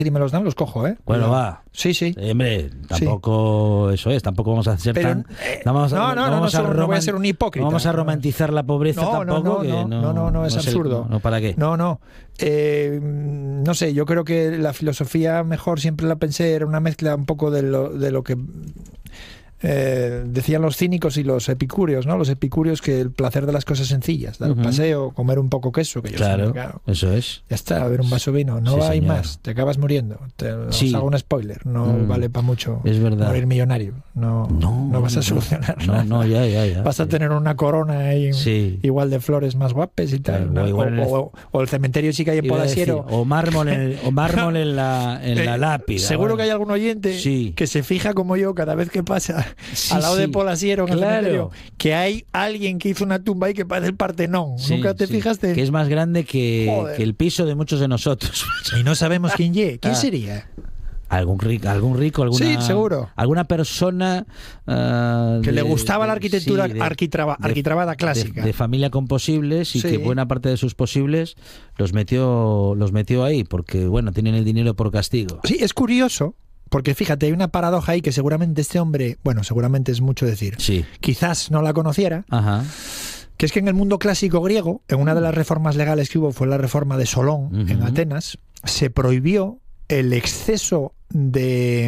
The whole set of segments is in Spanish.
y me los dan, los cojo, ¿eh? Bueno, va. Sí, sí. Hombre, tampoco eso es, tampoco vamos a ser tan... No voy a ser un hipócrita. No vamos a romantizar la pobreza tampoco. No, es absurdo. No, ¿para qué? No sé, yo creo que la filosofía mejor siempre la pensé, era una mezcla un poco de lo que... decían los cínicos y los epicúreos, ¿no? Los epicúreos, que el placer de las cosas sencillas, dar un paseo, comer un poco queso, que yo claro, eso es. Ya está, beber un vaso de vino, no hay más, te acabas muriendo. Os hago un spoiler, no vale para mucho morir millonario, no vas a solucionar nada. No, ya. Vas a tener una corona ahí, igual de flores más guapas y tal, o el cementerio sí que hay en Polasiero, o mármol en la lápida. Seguro que hay algún oyente que se fija como yo cada vez que pasa al lado de Polasiero, en el cementerio, que hay alguien que hizo una tumba ahí que parece el Partenón. ¿Nunca te fijaste? Que es más grande que el piso de muchos de nosotros. Y no sabemos quién sería. Algún rico, alguna, seguro. Alguna persona que le gustaba la arquitectura arquitrabada clásica. De familia con posibles y que buena parte de sus posibles los metió ahí, porque bueno, tienen el dinero por castigo. Sí, es curioso. Porque fíjate, hay una paradoja ahí que seguramente este hombre, seguramente es mucho decir, quizás no la conociera, que es que en el mundo clásico griego, en una de las reformas legales que hubo, fue la reforma de Solón, en Atenas, se prohibió el exceso de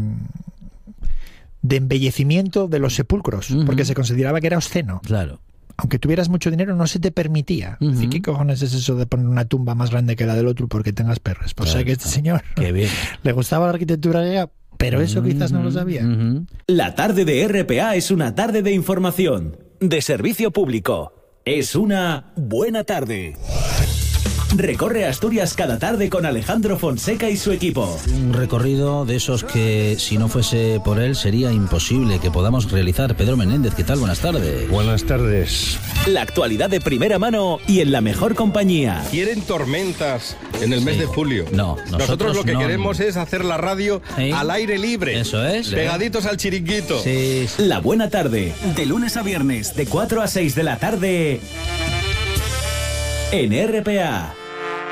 embellecimiento de los sepulcros, porque se consideraba que era obsceno. Claro. Aunque tuvieras mucho dinero, no se te permitía. ¿Y qué cojones es eso de poner una tumba más grande que la del otro porque tengas perres? Pues sé que este señor le gustaba la arquitectura griega, pero eso quizás no lo sabía. La tarde de RPA es una tarde de información, de servicio público. Es una buena tarde. Recorre Asturias cada tarde con Alejandro Fonseca y su equipo. Un recorrido de esos que, si no fuese por él, sería imposible que podamos realizar. Pedro Menéndez, ¿qué tal? Buenas tardes. Buenas tardes. La actualidad de primera mano y en la mejor compañía. ¿Quieren tormentas en el mes de julio? No, nosotros lo que queremos es hacer la radio al aire libre. Eso es. Pegaditos al chiringuito. Sí. La buena tarde, de lunes a viernes, de 4 a 6 de la tarde, en RPA.